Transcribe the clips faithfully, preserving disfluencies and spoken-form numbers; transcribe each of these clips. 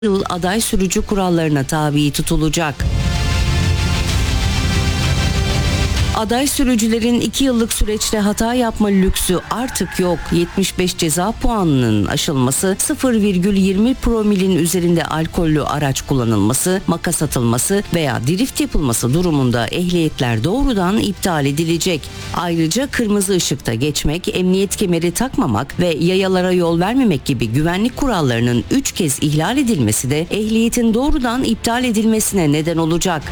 yıl aday sürücü kurallarına tabi tutulacak. Aday sürücülerin iki yıllık süreçte hata yapma lüksü artık yok. yetmiş beş ceza puanının aşılması, sıfır virgül yirmi promilin üzerinde alkollü araç kullanılması, makas atılması veya drift yapılması durumunda ehliyetler doğrudan iptal edilecek. Ayrıca kırmızı ışıkta geçmek, emniyet kemeri takmamak ve yayalara yol vermemek gibi güvenlik kurallarının üç kez ihlal edilmesi de ehliyetin doğrudan iptal edilmesine neden olacak.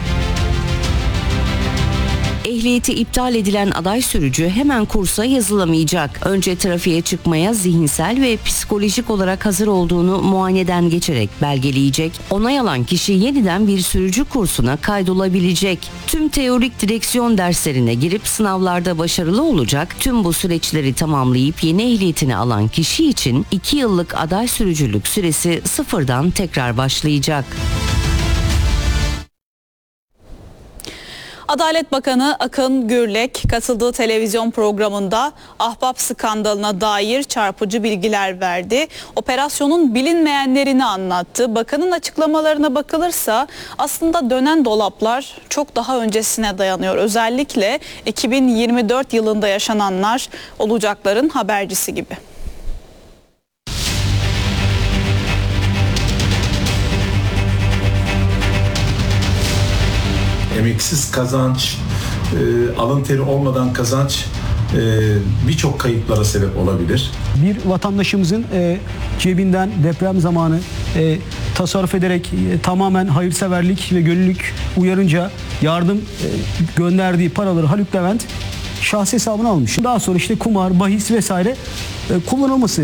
Ehliyeti iptal edilen aday sürücü hemen kursa yazılamayacak. Önce trafiğe çıkmaya zihinsel ve psikolojik olarak hazır olduğunu muayeneden geçerek belgeleyecek. Onay alan kişi yeniden bir sürücü kursuna kaydolabilecek. Tüm teorik direksiyon derslerine girip sınavlarda başarılı olacak. Tüm bu süreçleri tamamlayıp yeni ehliyetini alan kişi için iki yıllık aday sürücülük süresi sıfırdan tekrar başlayacak. Adalet Bakanı Akın Gürlek katıldığı televizyon programında Ahbap skandalına dair çarpıcı bilgiler verdi. Operasyonun bilinmeyenlerini anlattı. Bakanın açıklamalarına bakılırsa aslında dönen dolaplar çok daha öncesine dayanıyor. Özellikle iki bin yirmi dört yılında yaşananlar olacakların habercisi gibi. Emeksiz kazanç, e, alın teri olmadan kazanç e, birçok kayıplara sebep olabilir. Bir vatandaşımızın e, cebinden deprem zamanı e, tasarruf ederek e, tamamen hayırseverlik ve gönüllülük uyarınca yardım e, gönderdiği paraları Haluk Levent şahsi hesabına almış. Daha sonra işte kumar, bahis vesaire e, kullanılması. E,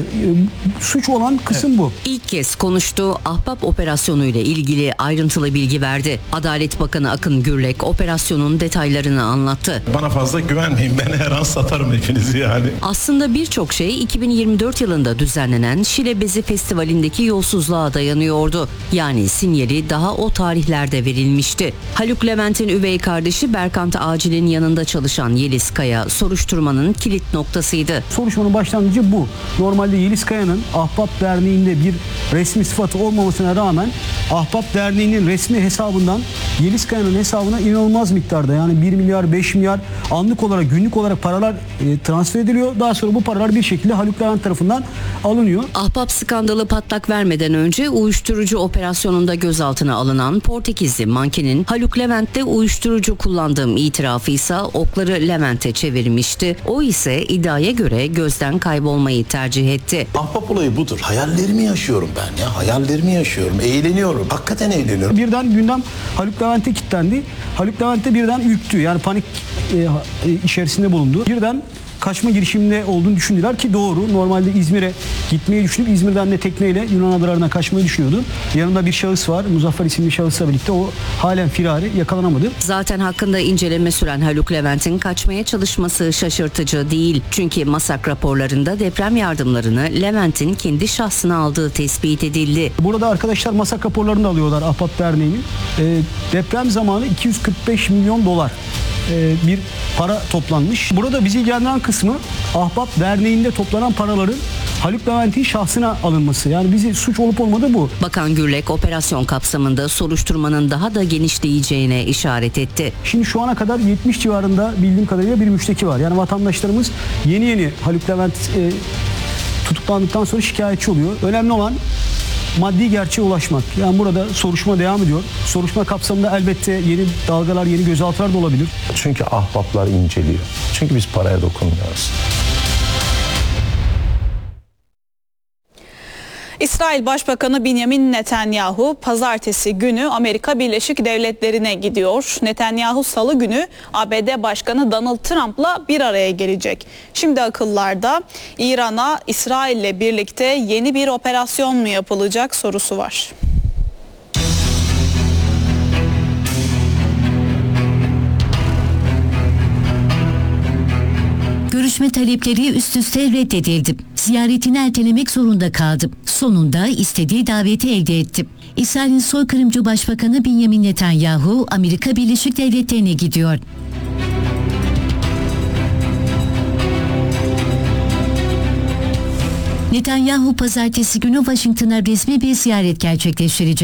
suç olan kısım evet. Bu. İlk kez konuştuğu Ahbap operasyonu ile ilgili ayrıntılı bilgi verdi. Adalet Bakanı Akın Gürlek operasyonun detaylarını anlattı. Bana fazla güvenmeyin, ben her an satarım hepinizi yani. Aslında birçok şey iki bin yirmi dört yılında düzenlenen Şile Bezi Festivali'ndeki yolsuzluğa dayanıyordu. Yani sinyali daha o tarihlerde verilmişti. Haluk Levent'in üvey kardeşi Berkant Acil'in yanında çalışan Yeliz Kaya soruşturmanın kilit noktasıydı. Soruşturmanın başlangıcı bu. Normalde Yeliz Kaya'nın Ahbap Derneği'nde bir resmi sıfatı olmamasına rağmen Ahbap Derneği'nin resmi hesabından Yeliz Kaya'nın hesabına inanılmaz miktarda yani bir milyar beş milyar anlık olarak günlük olarak paralar e, transfer ediliyor. Daha sonra bu paralar bir şekilde Haluk Levent tarafından alınıyor. Ahbap skandalı patlak vermeden önce uyuşturucu operasyonunda gözaltına alınan Portekizli mankenin Haluk Levent'te uyuşturucu kullandığım itirafıysa okları Levent'e çevirmişti. O ise iddiaya göre gözden kaybolmayı tercih etti. Ahbap olayı budur. Hayallerimi yaşıyorum ben ya. Hayallerimi yaşıyorum. Eğleniyorum. Hakikaten eğleniyorum. Birden gündem Haluk Levent'e kilitlendi. Haluk Levent'te birden ürktü. Yani panik e, e, içerisinde bulundu. Birden kaçma girişiminde olduğunu düşündüler ki doğru. Normalde İzmir'e gitmeyi düşünüp İzmir'den de tekneyle Yunan adalarına kaçmayı düşünüyordu. Yanında bir şahıs var. Muzaffer isimli şahısla birlikte o halen firari, yakalanamadı. Zaten hakkında inceleme süren Haluk Levent'in kaçmaya çalışması şaşırtıcı değil. Çünkü MASAK raporlarında deprem yardımlarını Levent'in kendi şahsına aldığı tespit edildi. Burada arkadaşlar MASAK raporlarını da alıyorlar Ahbap Derneği'nin. E, deprem zamanı iki yüz kırk beş milyon dolar bir para toplanmış. Burada bizi ilgilendiren kısmı Ahbap Derneği'nde toplanan paraların Haluk Levent'in şahsına alınması. Yani bizi suç olup olmadığı bu. Bakan Gürlek operasyon kapsamında soruşturmanın daha da genişleyeceğine işaret etti. Şimdi şu ana kadar yetmiş civarında bildiğim kadarıyla bir müşteki var. Yani vatandaşlarımız yeni yeni Haluk Levent e, tutuklandıktan sonra şikayetçi oluyor. Önemli olan maddi gerçeğe ulaşmak. Yani burada soruşturma devam ediyor. Soruşturma kapsamında elbette yeni dalgalar, yeni gözaltılar da olabilir. Çünkü ahbaplar inceliyor. Çünkü biz paraya dokunmuyoruz. İsrail Başbakanı Benjamin Netanyahu pazartesi günü Amerika Birleşik Devletleri'ne gidiyor. Netanyahu salı günü A B D Başkanı Donald Trump'la bir araya gelecek. Şimdi akıllarda İran'a İsrail'le birlikte yeni bir operasyon mu yapılacak sorusu var. Görüşme talepleri üst üste reddedildi. Ziyaretini ertelemek zorunda kaldı. Sonunda istediği daveti elde etti. İsrail'in soykırımcı Başbakanı Benjamin Netanyahu Amerika Birleşik Devletleri'ne gidiyor. Netanyahu pazartesi günü Washington'a resmi bir ziyaret gerçekleştirecek.